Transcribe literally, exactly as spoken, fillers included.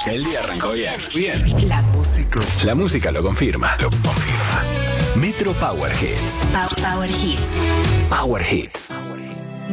El día arrancó bien. Bien. La música. La música lo confirma. Lo confirma. Metro Power Hits. Power, Power Hits. Power Hits.